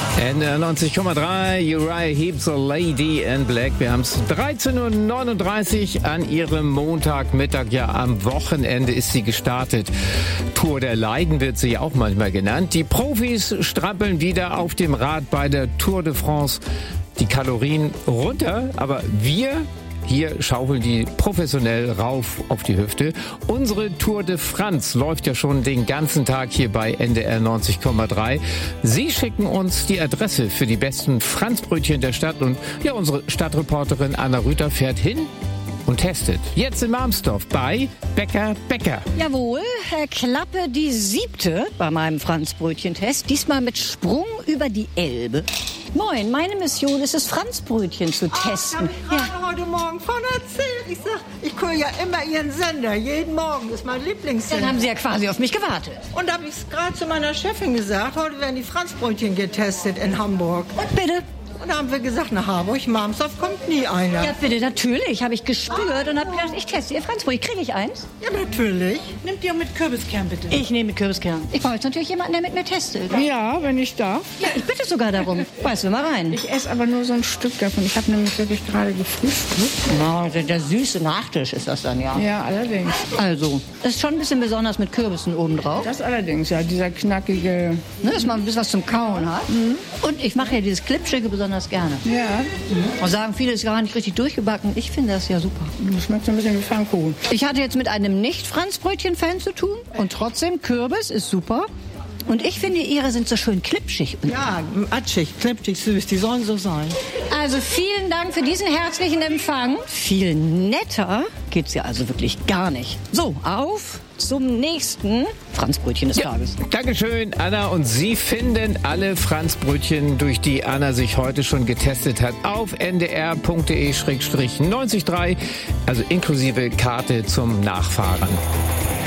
NDR 90,3, Uriah Heep, so Lady in Black. Wir haben es 13.39 Uhr an ihrem Montagmittag. Ja, am Wochenende ist sie gestartet. Tour der Leiden wird sie auch manchmal genannt. Die Profis strampeln wieder auf dem Rad bei der Tour de France. Die Kalorien runter, aber wir hier schaufeln die professionell rauf auf die Hüfte. Unsere Tour de France läuft ja schon den ganzen Tag hier bei NDR 90,3. Sie schicken uns die Adresse für die besten Franzbrötchen der Stadt und ja, unsere Stadtreporterin Anna Rüther fährt hin und testet. Jetzt in Marmsdorf bei Bäcker Bäcker. Jawohl, Klappe die 7. bei meinem Franzbrötchentest. Diesmal mit Sprung über die Elbe. Moin, meine Mission ist es, Franzbrötchen zu testen. Ich habe heute Morgen von erzählt. Ich sag, ich höre ja immer Ihren Sender. Jeden Morgen ist mein Lieblingssender. Dann haben Sie ja quasi auf mich gewartet. Und da habe ich es gerade zu meiner Chefin gesagt. Heute werden die Franzbrötchen getestet in Hamburg. Und bitte? Und da haben wir gesagt, nach Harburg, Marmsdorf kommt nie einer. Ja, bitte, natürlich. Habe ich gespürt und habe gedacht, ich teste Ihr Franzbrötchen. Kriege ich eins? Ja, natürlich. Nimmt ihr mit Kürbiskern, bitte? Ich nehme mit Kürbiskern. Ich brauche jetzt natürlich jemanden, der mit mir testet. Ja, wenn ich darf. Ja, ich bitte sogar darum. Beißen wir mal rein. Ich esse aber nur so ein Stück davon. Ich habe nämlich wirklich gerade gefrühstückt. Na, der süße Nachtisch ist das dann, ja. Ja, allerdings. Also, das ist schon ein bisschen besonders mit Kürbissen obendrauf. Das allerdings, ja, dieser knackige... Ne, dass man ein bisschen was zum Kauen hat. Und ich mache ja dieses Klipschige besonders gerne. Ja, Und sagen viele, ist gar nicht richtig durchgebacken. Ich finde das ja super. das schmeckt so ein bisschen wie Pfannkuchen. Ich hatte jetzt mit einem Nicht-Franzbrötchen-Fan zu tun. Und trotzdem, Kürbis ist super. Und ich finde, ihre sind so schön klipschig. Ja, atschig, klipschig, süß. Die sollen so sein. Also vielen Dank für diesen herzlichen Empfang. Viel netter geht's ja also wirklich gar nicht. So, auf zum nächsten Franzbrötchen des Tages. Dankeschön, Anna. Und Sie finden alle Franzbrötchen, durch die Anna sich heute schon getestet hat, auf ndr.de/90.3, also inklusive Karte zum Nachfahren.